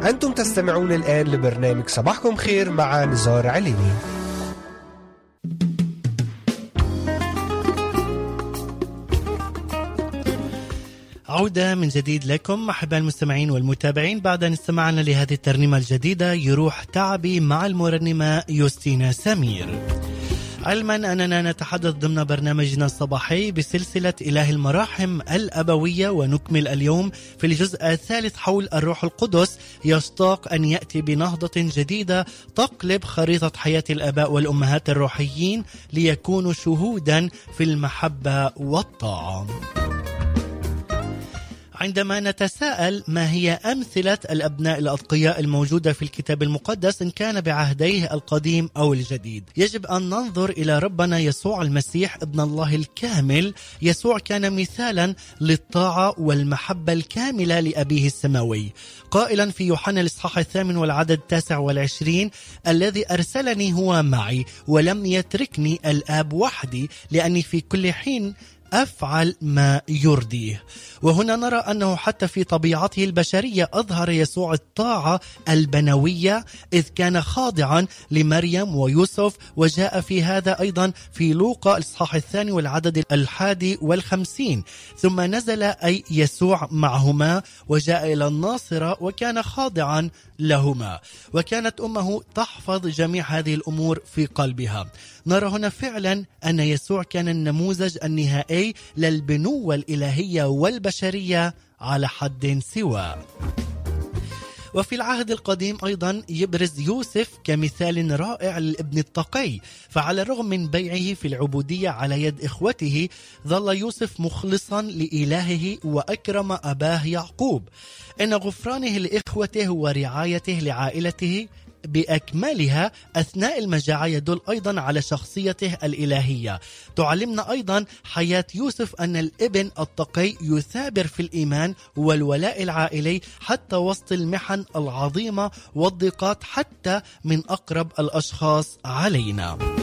أنتم تستمعون الآن لبرنامج صباحكم خير مع نزار عليني. عودة من جديد لكم أحباء المستمعين والمتابعين بعد أن استمعنا لهذه الترنيمة الجديدة يروح تعبي مع المرنمة يوستينا سمير. علما أننا نتحدث ضمن برنامجنا الصباحي بسلسلة إله المراحم الأبوية، ونكمل اليوم في الجزء الثالث حول الروح القدس يشتاق أن يأتي بنهضة جديدة تقلب خريطة حياة الآباء والأمهات الروحيين ليكونوا شهودا في المحبة والطاعة. عندما نتساءل ما هي أمثلة الأبناء الأتقياء الموجودة في الكتاب المقدس إن كان بعهديه القديم أو الجديد، يجب أن ننظر إلى ربنا يسوع المسيح ابن الله الكامل. يسوع كان مثالا للطاعة والمحبة الكاملة لأبيه السماوي، قائلا في يوحنا الإصحاح 8 والعدد 29: الذي أرسلني هو معي ولم يتركني الآب وحدي، لأني في كل حين أفعل ما يرضيه. وهنا نرى أنه حتى في طبيعته البشرية أظهر يسوع الطاعة البنوية، إذ كان خاضعا لمريم ويوسف، وجاء في هذا أيضا في لوقا الإصحاح 2 والعدد 51. ثم نزل أي يسوع معهما وجاء إلى الناصرة وكان خاضعا لهما، وكانت أمه تحفظ جميع هذه الأمور في قلبها. نرى هنا فعلا أن يسوع كان النموذج النهائي للبنوة الإلهية والبشرية على حد سواء. وفي العهد القديم أيضا يبرز يوسف كمثال رائع للابن التقي، فعلى الرغم من بيعه في العبودية على يد إخوته ظل يوسف مخلصا لإلهه وأكرم أباه يعقوب. إن غفرانه لإخوته ورعايته لعائلته بأكملها أثناء المجاعة يدل أيضا على شخصيته الإلهية. تعلمنا أيضا حياة يوسف أن الابن التقي يثابر في الإيمان والولاء العائلي حتى وسط المحن العظيمة والضيقات حتى من أقرب الأشخاص علينا.